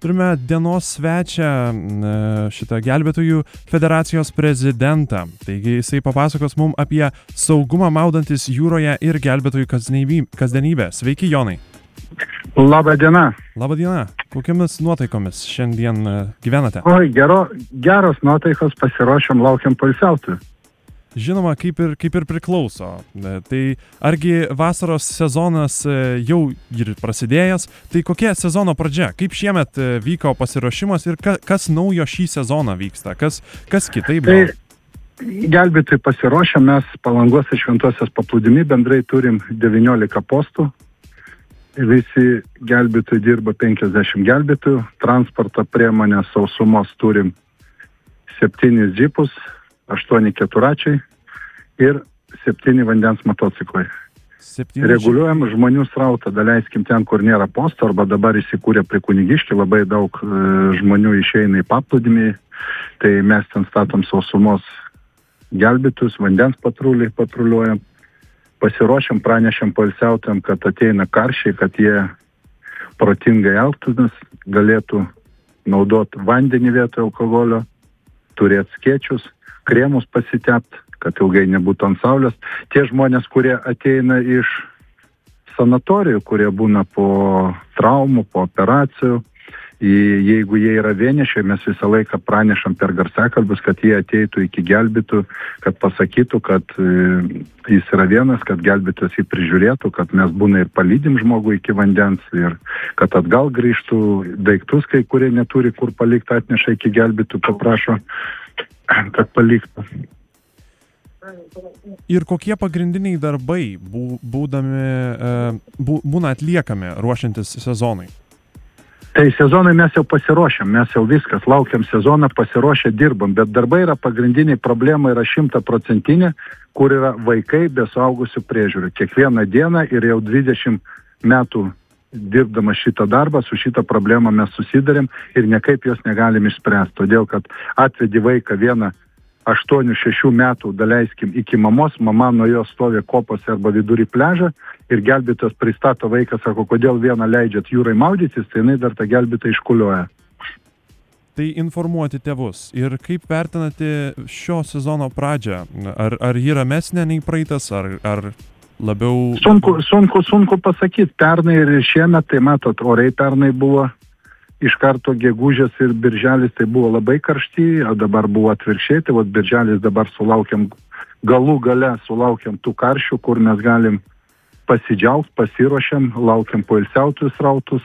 Turime dienos svečią, šitą gelbėtojų federacijos prezidentą. Taigi jisai papasakos mums apie saugumą maudantis jūroje ir gelbėtojų kasdienybę. Sveiki, Jonai. Labą dieną. Labą dieną. Kokiamis nuotaikomis šiandien gyvenate? Oi, geros nuotaikos, pasiruošiam, laukiam poilsiautojų. Žinoma, kaip ir priklauso. Tai argi vasaros sezonas jau ir prasidėjęs, tai kokia sezono pradžia? Kaip šiemet vyko pasiruošimas ir kas naujo šį sezoną vyksta? Kas kitaip? Tai gelbėtojai pasiruošę, mes Palangos ir Šventosios paplūdimy bendrai turim 19 postų. Visi gelbėtojai dirba 50 gelbėtojų, transporto priemonę sausumos turim 7 džipus, 8 keturračiai ir 7 vandens motociklai. Reguliuojam žmonių srautą, daleiskim ten, kur nėra posto, arba dabar įsikūrė prie Kunigiškį, labai daug žmonių išeina į paplūdimį, tai mes ten statom sausumos gelbėtojus, vandens patruliuojam, pasiruošiam, pranešam poilsiautojam, kad ateina karščiai, kad jie protingai elgtųsi, galėtų naudoti vandenį vietoj alkoholio, turėti skėčius, kremus pasitept, kad ilgai nebūtų ant saulės. Tie žmonės, kurie ateina iš sanatorijų, kurie būna po traumų, po operacijų, jeigu jie yra vienišiai, mes visą laiką pranešam per garsiakalbius, kad jie ateitų iki gelbėtojų, kad pasakytų, kad jis yra vienas, kad gelbėtojas jį prižiūrėtų, kad mes būna ir palydim žmogų iki vandens ir kad atgal grįžtų, daiktus, kai kurie neturi kur palikti, atneša iki gelbėtojų, paprašo, kad paliktų. Ir kokie pagrindiniai darbai būna atliekami ruošiantis sezonui? Tai sezonai mes jau pasiruošėm, mes jau viskas, laukiam sezoną, pasiruošę dirbam, bet darbai yra pagrindiniai, problema yra 100%, kur yra vaikai be suaugusių priežiūrų. Kiekvieną dieną ir jau 20 metų dirbdama šitą darbą, su šitą problemą mes susidarėm ir niekaip jos negalim išspręsti. Todėl, kad atvedi vaiką vieną 8-6 metų, daleiskim, iki mamos, mama nuo jo stovi kopose arba vidury pležą ir gelbėtojas pristato vaiką, sako, kodėl vieną leidžiat jūrai maudytis, tai jinai dar tą gelbėtoją iškulioja. Tai informuoti tėvus. Ir kaip vertinate šio sezono pradžią? Ar ji ramesnė nei praeitas, ar labiau... Sunku pasakyti. Pernai ir šiemet, tai matot, orai pernai buvo iš karto gegužės ir birželis, tai buvo labai karšti, o dabar buvo atvirkščiai, tai birželis dabar sulaukiam, galų gale sulaukiam tų karščių, kur mes galim pasidžiaugti, pasiruošiam, laukiam poilsiautojų srautus.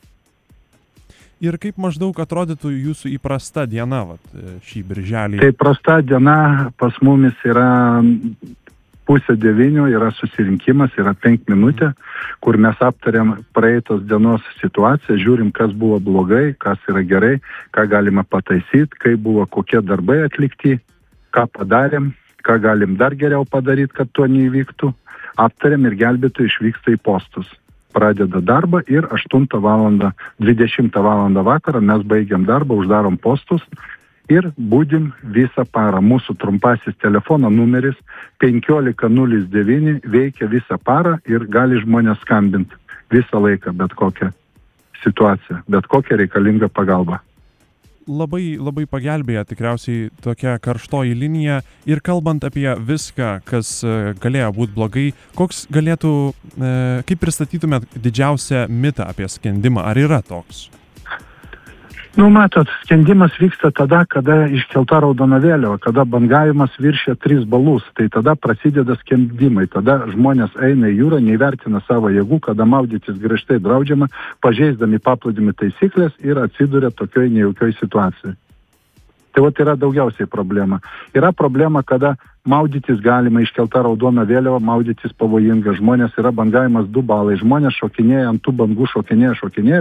Ir kaip maždaug atrodytų jūsų įprasta diena šį birželį? Tai prasta diena pas mumis yra 8:30, yra susirinkimas, yra 5 minutė, kur mes aptariam praeitos dienos situaciją, žiūrim, kas buvo blogai, kas yra gerai, ką galima pataisyti, kaip buvo, kokie darbai atlikti, ką padarėm, ką galim dar geriau padaryti, kad to neįvyktų. Aptariam ir gelbėtojai išvyksta į postus. Pradeda darbą ir 8 valandą, 20 valandą vakarą mes baigiam darbą, uždarom postus ir būdim visą parą. Mūsų trumpasis telefono numeris 1509 veikia visą parą ir gali žmonės skambinti visą laiką, bet kokią situaciją, bet kokią reikalingą pagalbą. Labai pagelbėja tikriausiai tokia karštoji linija ir kalbant apie viską, kas galėjo būti blogai, koks galėtų, kaip pristatytumėt didžiausią mitą apie skendimą, ar yra toks? Matot, skendimas vyksta tada, kada iškelta raudona vėliava, kada bangavimas viršia 3 balus, tai tada prasideda skendimai, tada žmonės eina į jūrą, neįvertina savo jėgų, kada maudytis griežtai draudžiama, pažeisdami paplūdimio taisyklės ir atsiduria tokioj nejaukioj situacijai. Tai yra daugiausiai problema. Yra problema, kada maudytis galima, iškelta raudona vėliava, maudytis pavojinga, žmonės yra bangavimas 2 balai, žmonės šokinėja ant tų bangų, šokinėja,